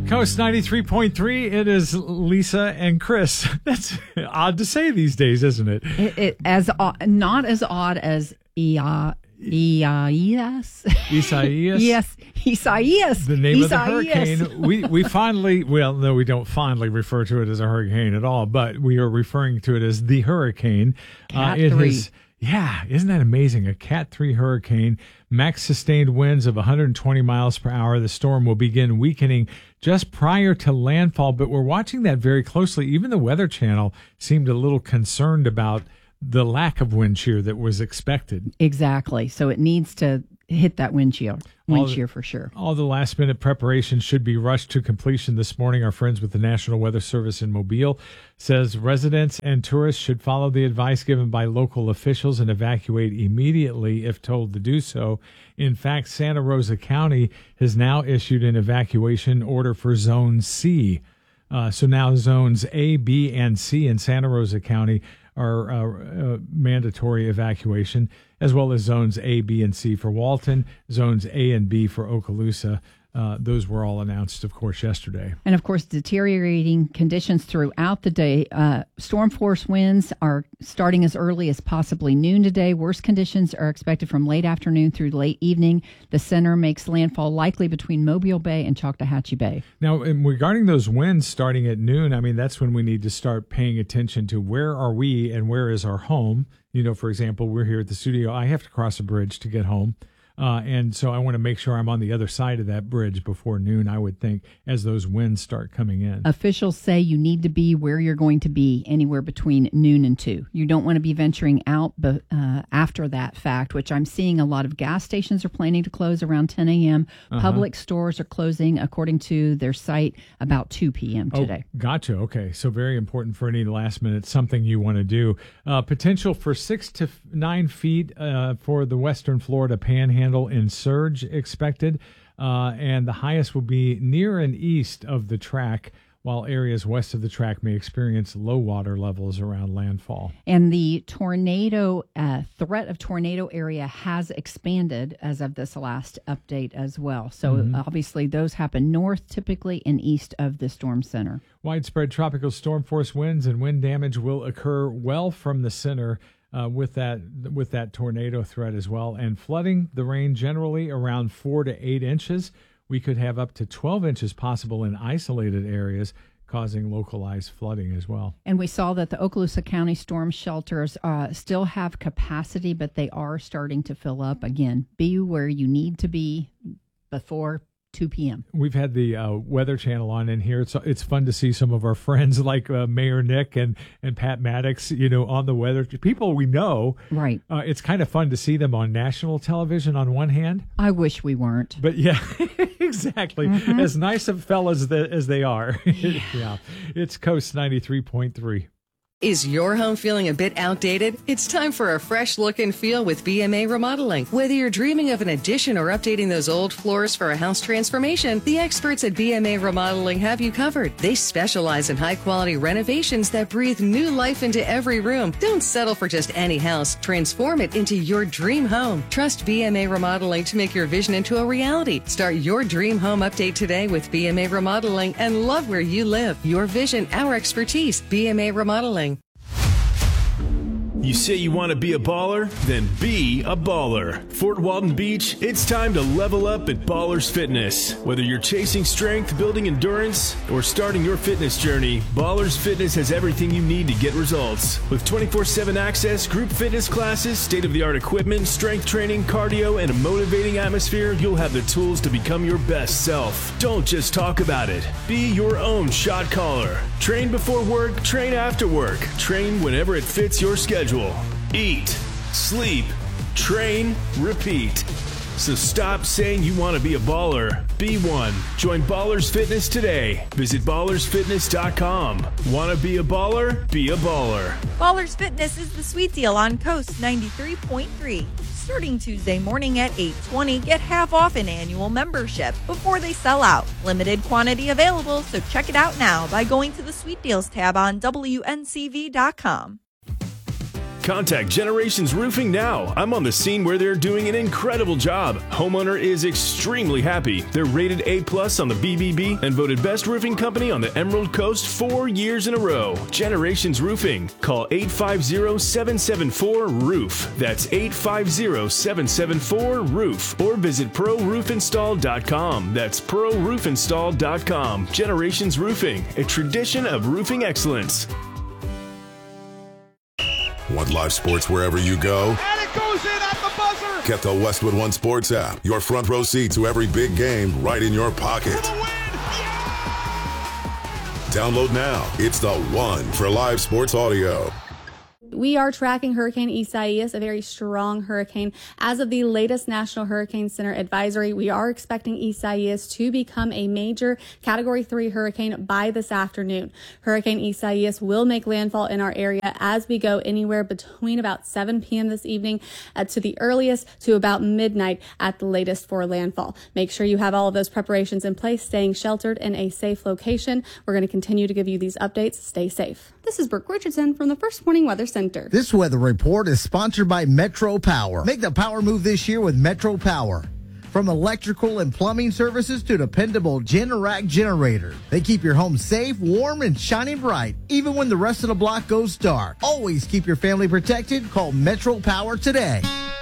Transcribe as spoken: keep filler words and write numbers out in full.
Coast ninety-three point three, it is Lisa and Chris. That's odd to say these days, isn't it? It, it as odd, not as odd as Ia, Isaias. Isaias? Yes, Isaias. The name Isaias. of the hurricane. We, we finally, well, no, we don't finally refer to it as a hurricane at all, but we are referring to it as the hurricane. Cat uh, it three. Has, yeah, isn't that amazing? A Cat three hurricane, max sustained winds of one hundred twenty miles per hour. The storm will begin weakening just prior to landfall, but we're watching that very closely. Even the Weather Channel seemed a little concerned about the lack of wind shear that was expected. Exactly. So it needs to hit that wind shear, wind All the- shear for sure. All the last minute preparations should be rushed to completion this morning. Our friends with the National Weather Service in Mobile says residents and tourists should follow the advice given by local officials and evacuate immediately if told to do so. In fact, Santa Rosa County has now issued an evacuation order for Zone C. Uh, so now zones A, B, and C in Santa Rosa County are uh, uh, mandatory evacuation, as well as zones A, B, and C for Walton, zones A and B for Okaloosa. Uh, those were all announced, of course, yesterday. And of course, deteriorating conditions throughout the day. Uh, storm force winds are starting as early as possibly noon today. Worst conditions are expected from late afternoon through late evening. The center makes landfall likely between Mobile Bay and Choctawhatchee Bay. Now, in regarding those winds starting at noon, I mean, that's when we need to start paying attention to where are we and where is our home. You know, for example, we're here at the studio. I have to cross a bridge to get home. Uh, and so I want to make sure I'm on the other side of that bridge before noon, I would think, as those winds start coming in. Officials say you need to be where you're going to be anywhere between noon and two. You don't want to be venturing out but, uh, after that fact, which I'm seeing a lot of gas stations are planning to close around ten a.m. Uh-huh. Public stores are closing, according to their site, about two p.m. today. Oh, gotcha. Okay. So very important for any last minute, something you want to do. Uh, potential for six to f- nine feet uh, for the Western Florida Panhandle in surge expected, uh, and the highest will be near and east of the track, while areas west of the track may experience low water levels around landfall. And the tornado uh, threat of tornado area has expanded as of this last update as well. So Mm-hmm. obviously those happen north typically and east of the storm center. Widespread tropical storm force winds and wind damage will occur well from the center. Uh, with that with that tornado threat as well, and flooding, the rain generally around four to eight inches. We could have up to twelve inches possible in isolated areas, causing localized flooding as well. And we saw that the Okaloosa County storm shelters uh, still have capacity, but they are starting to fill up. Again, be where you need to be before two p.m. We've had the uh, Weather Channel on in here. It's it's fun to see some of our friends like uh, Mayor Nick and, and Pat Maddox, you know, on the weather. People we know. Right. Uh, it's kind of fun to see them on national television on one hand. I wish we weren't. But yeah, exactly. Mm-hmm. As nice of fellas that, as they are. Yeah. It's Coast ninety-three point three. Is your home feeling a bit outdated? It's time for a fresh look and feel with B M A Remodeling. Whether you're dreaming of an addition or updating those old floors for a house transformation, the experts at B M A Remodeling have you covered. They specialize in high-quality renovations that breathe new life into every room. Don't settle for just any house. Transform it into your dream home. Trust B M A Remodeling to make your vision into a reality. Start your dream home update today with B M A Remodeling and love where you live. Your vision, our expertise. B M A Remodeling. You say you want to be a baller? Then be a baller. Fort Walton Beach, it's time to level up at Ballers Fitness. Whether you're chasing strength, building endurance, or starting your fitness journey, Ballers Fitness has everything you need to get results. With twenty-four seven access, group fitness classes, state-of-the-art equipment, strength training, cardio, and a motivating atmosphere, you'll have the tools to become your best self. Don't just talk about it. Be your own shot caller. Train before work, train after work. Train whenever it fits your schedule. Eat, sleep, train, repeat. So stop saying you want to be a baller. Be one. Join Ballers Fitness today. Visit ballers fitness dot com. Want to be a baller? Be a baller. Ballers Fitness is the sweet deal on Coast ninety-three point three. Starting Tuesday morning at eight twenty, get half off an annual membership before they sell out. Limited quantity available, so check it out now by going to the Sweet Deals tab on W N C V dot com. Contact Generations Roofing now. I'm on the scene where they're doing an incredible job. Homeowner is extremely happy. They're rated A plus on the B B B and voted best roofing company on the Emerald Coast four years in a row. Generations Roofing. Call eight five zero, seven seven four, roof. That's eight five zero, seven seven four, roof. Or visit pro roof install dot com. That's pro roof install dot com. Generations Roofing, a tradition of roofing excellence. Want live sports wherever you go? And it goes in at the buzzer! Get the Westwood One Sports app. Your front row seat to every big game right in your pocket. For the win! Yeah! Download now. It's the one for live sports audio. We are tracking Hurricane Isaias, a very strong hurricane. As of the latest National Hurricane Center advisory, we are expecting Isaias to become a major Category three hurricane by this afternoon. Hurricane Isaias will make landfall in our area as we go anywhere between about seven p.m. this evening uh, to the earliest to about midnight at the latest for landfall. Make sure you have all of those preparations in place, staying sheltered in a safe location. We're going to continue to give you these updates. Stay safe. This is Brooke Richardson from the First Warning Weather Center. This weather report is sponsored by Metro Power. Make the power move this year with Metro Power. From electrical and plumbing services to dependable Generac generators, they keep your home safe, warm, and shining bright, even when the rest of the block goes dark. Always keep your family protected. Call Metro Power today.